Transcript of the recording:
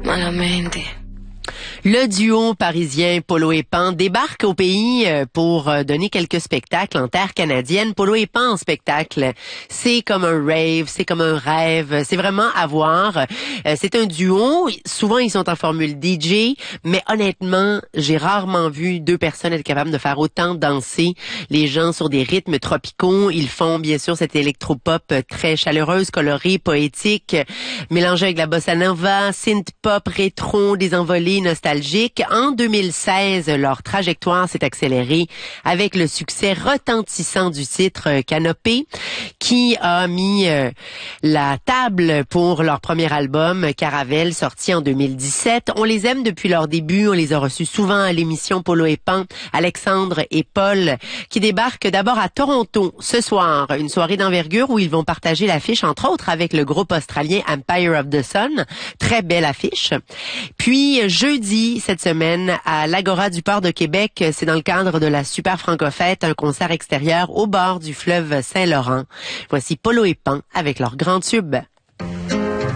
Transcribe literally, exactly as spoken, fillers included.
malamente. Le duo parisien Polo et Pan débarque au pays pour donner quelques spectacles en terre canadienne. Polo et Pan en spectacle, c'est comme un rave, c'est comme un rêve, c'est vraiment à voir. C'est un duo, souvent ils sont en formule D J, mais honnêtement, j'ai rarement vu deux personnes être capables de faire autant danser les gens sur des rythmes tropicaux. Ils font bien sûr cette électropop très chaleureuse, colorée, poétique, mélangée avec la bossa nova, synth pop, rétro, des envolées nostalgiques. En deux mille seize, leur trajectoire s'est accélérée avec le succès retentissant du titre Canopée, qui a mis euh, la table pour leur premier album Caravelle, sorti en deux mille dix-sept. On les aime depuis leur début, on les a reçus souvent à l'émission Polo et Pan, Alexandre et Paul, qui débarquent d'abord à Toronto ce soir, une soirée d'envergure où ils vont partager l'affiche, entre autres, avec le groupe australien Empire of the Sun. Très belle affiche. Puis, jeudi, cette semaine, à l'Agora du Port de Québec, c'est dans le cadre de la Super Franco-Fête, un concert extérieur au bord du fleuve Saint-Laurent. Voici Polo et Pan avec leur grand tube.